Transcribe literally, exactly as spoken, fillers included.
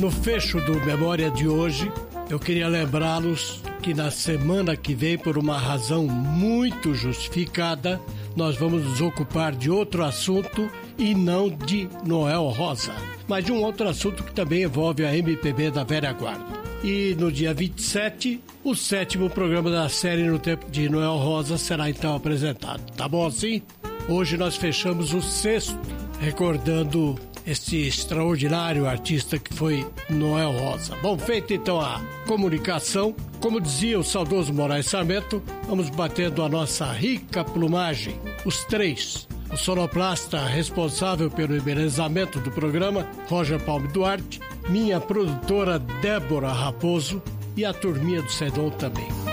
No fecho do Memória de hoje, eu queria lembrá-los que na semana que vem, por uma razão muito justificada, nós vamos nos ocupar de outro assunto e não de Noel Rosa, mas de um outro assunto que também envolve a M P B da velha guarda. E no dia vinte e sete, o sétimo programa da série No Tempo de Noel Rosa será então apresentado. Tá bom assim? Hoje nós fechamos o sexto, recordando este extraordinário artista que foi Noel Rosa. Bom, feita então a comunicação, como dizia o saudoso Moraes Sarmento, vamos batendo a nossa rica plumagem, os três. O sonoplasta responsável pelo embelezamento do programa, Roger Palme Duarte, minha produtora Débora Raposo e a turminha do Sedon também.